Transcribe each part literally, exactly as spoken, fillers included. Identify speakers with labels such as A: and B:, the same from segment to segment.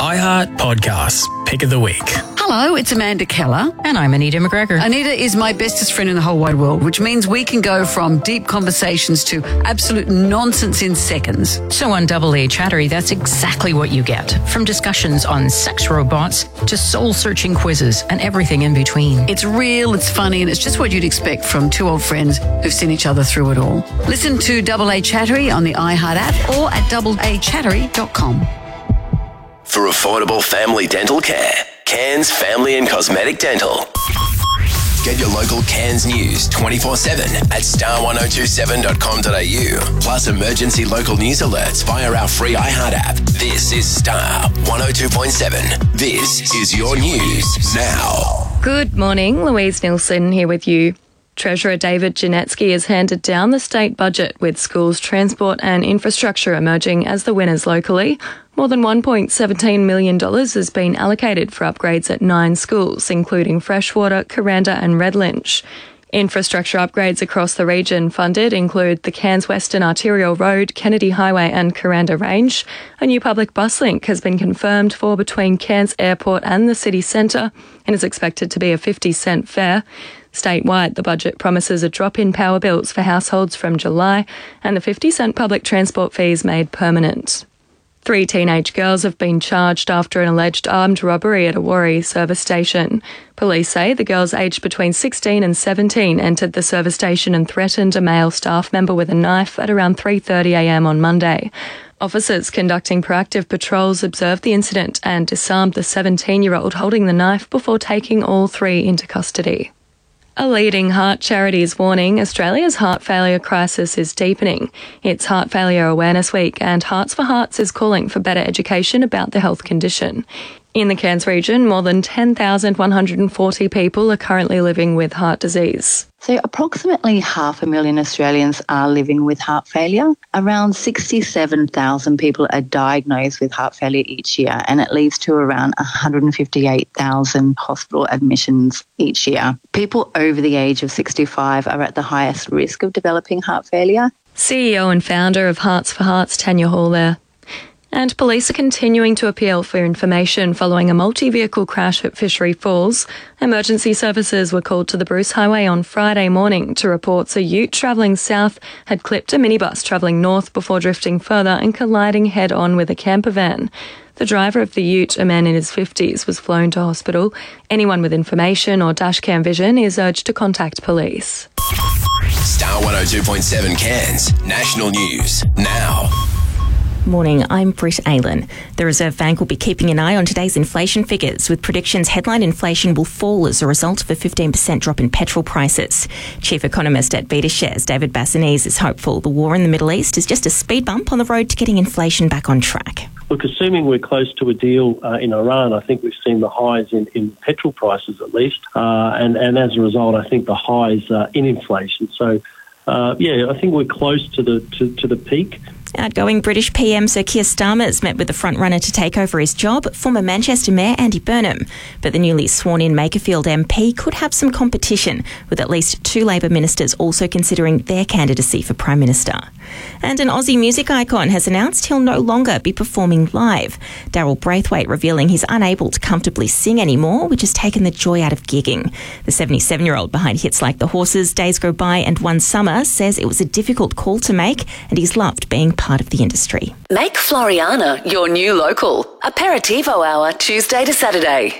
A: iHeart Podcasts Pick of the Week.
B: Hello, it's Amanda Keller.
C: And I'm Anita McGregor.
B: Anita is my bestest friend in the whole wide world, which means we can go from deep conversations to absolute nonsense in seconds.
C: So on Double A Chattery, that's exactly what you get. From discussions on sex robots to soul-searching quizzes and everything in between.
B: It's real, it's funny, and it's just what you'd expect from two old friends who've seen each other through it all. Listen to Double A Chattery on the iHeart app or at double a chattery dot com.
D: For affordable family dental care, Cairns Family and Cosmetic Dental. Get your local Cairns news twenty-four seven at star one oh two seven dot com dot a u, plus emergency local news alerts via our free iHeart app. This is Star one oh two point seven. This is your news now.
E: Good morning, Louise Nilsson here with you. Treasurer David Janetsky has handed down the state budget, with schools, transport and infrastructure emerging as the winners locally. More than one point one seven million dollars has been allocated for upgrades at nine schools, including Freshwater, Kuranda and Redlinch. Infrastructure upgrades across the region funded include the Cairns Western Arterial Road, Kennedy Highway and Kuranda Range. A new public bus link has been confirmed for between Cairns Airport and the city centre and is expected to be a fifty cent fare. Statewide, the budget promises a drop in power bills for households from July and the fifty cent public transport fees made permanent. Three teenage girls have been charged after an alleged armed robbery at a Warri service station. Police say the girls aged between sixteen and seventeen entered the service station and threatened a male staff member with a knife at around three thirty a m on Monday. Officers conducting proactive patrols observed the incident and disarmed the seventeen-year-old holding the knife before taking all three into custody. A leading heart charity is warning Australia's heart failure crisis is deepening. It's Heart Failure Awareness Week, and Hearts for Hearts is calling for better education about the health condition. In the Cairns region, more than ten thousand one hundred forty people are currently living with heart disease.
F: So approximately half a million Australians are living with heart failure. Around sixty-seven thousand people are diagnosed with heart failure each year, and it leads to around one hundred fifty-eight thousand hospital admissions each year. People over the age of sixty-five are at the highest risk of developing heart failure.
E: C E O and founder of Hearts for Hearts, Tanya Hall there. And police are continuing to appeal for information following a multi-vehicle crash at Fishery Falls. Emergency services were called to the Bruce Highway on Friday morning to reports a ute travelling south had clipped a minibus travelling north before drifting further and colliding head-on with a camper van. The driver of the ute, a man in his fifties, was flown to hospital. Anyone with information or dashcam vision is urged to contact police.
D: Star one oh two point seven Cairns National News now.
G: Morning, I'm Britt Aylan. The Reserve Bank will be keeping an eye on today's inflation figures, with predictions headline inflation will fall as a result of a fifteen percent drop in petrol prices. Chief Economist at Beta Shares, David Bassanese, is hopeful the war in the Middle East is just a speed bump on the road to getting inflation back on track.
H: Look, assuming we're close to a deal uh, in Iran, I think we've seen the highs in, in petrol prices at least, uh, and, and as a result, I think the highs uh, in inflation. So, uh, yeah, I think we're close to the to, to the peak.
G: Outgoing British P M Sir Keir Starmer has met with the front-runner to take over his job, former Manchester Mayor Andy Burnham. But the newly sworn-in Makerfield M P could have some competition, with at least two Labor ministers also considering their candidacy for Prime Minister. And an Aussie music icon has announced he'll no longer be performing live. Daryl Braithwaite revealing he's unable to comfortably sing anymore, which has taken the joy out of gigging. The seventy-seven-year-old behind hits like The Horses, Days Go By and One Summer says it was a difficult call to make, and he's loved being part of the industry.
I: Make Floriana your new local. Aperitivo hour, Tuesday to Saturday.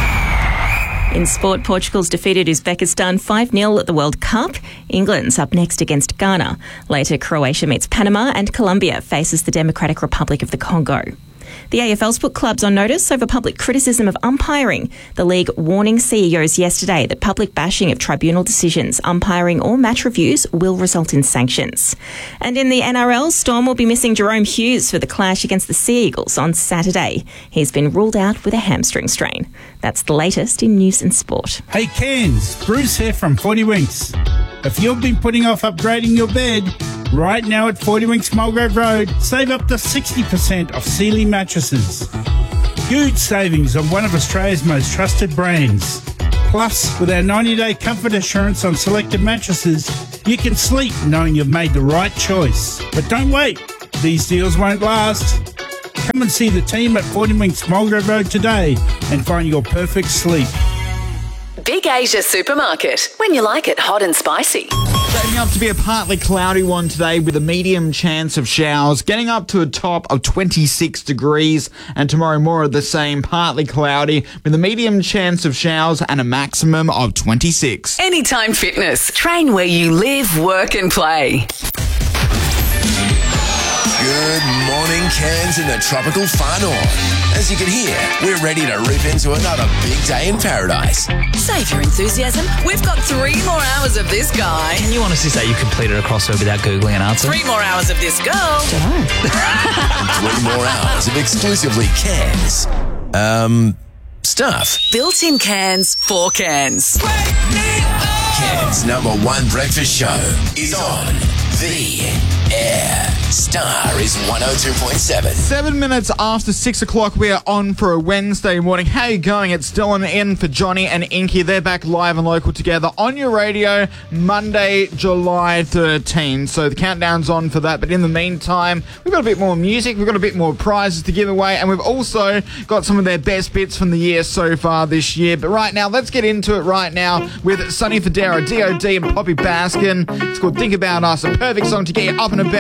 G: In sport, Portugal's defeated Uzbekistan five nil at the World Cup. England's up next against Ghana. Later, Croatia meets Panama and Colombia faces the Democratic Republic of the Congo. The A F L's put clubs on notice over public criticism of umpiring. The league warning C E Os yesterday that public bashing of tribunal decisions, umpiring or match reviews will result in sanctions. And in the N R L, Storm will be missing Jerome Hughes for the clash against the Sea Eagles on Saturday. He's been ruled out with a hamstring strain. That's the latest in news and sport.
J: Hey Cairns, Bruce here from forty Winks. If you've been putting off upgrading your bed, right now at forty Winks Mulgrave Road, save up to sixty percent off Sealy mattresses. Huge savings on one of Australia's most trusted brands. Plus, with our ninety-day comfort assurance on selected mattresses, you can sleep knowing you've made the right choice. But don't wait, these deals won't last. Come and see the team at forty Winks Mulgrave Road today and find your perfect sleep.
I: Big Asia Supermarket. When you like it hot and spicy.
K: Shaping up to be a partly cloudy one today with a medium chance of showers, getting up to a top of twenty-six degrees, and tomorrow more of the same, partly cloudy with a medium chance of showers and a maximum of twenty-six.
I: Anytime Fitness. Train where you live, work and play.
D: Good morning, Cairns in the tropical far north. As you can hear, we're ready to rip into another big day in paradise.
I: Save your enthusiasm. We've got three more hours of this guy.
L: Can you honestly say you completed a crossword without Googling an answer?
I: Three more hours of this girl.
D: And three more hours of exclusively Cairns. Um, stuff.
I: Built-in cans for cans.
D: Cairns' number one breakfast show is on the air. Star is one oh two point seven.
K: Seven minutes after six o'clock, we are on for a Wednesday morning. How you going? It's Dylan in for Johnny and Inky. They're back live and local together on your radio Monday, July thirteenth. So the countdown's on for that. But in the meantime, we've got a bit more music. We've got a bit more prizes to give away. And we've also got some of their best bits from the year so far this year. But right now, let's get into it right now with Sonny Fodera, D O D and Poppy Baskin. It's called Think About Us. A perfect song to get you up and